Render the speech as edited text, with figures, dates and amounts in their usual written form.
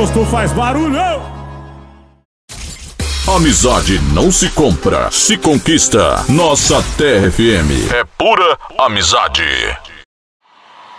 gosto faz barulho. Amizade não se compra, se conquista. Nossa Terra FM é pura amizade.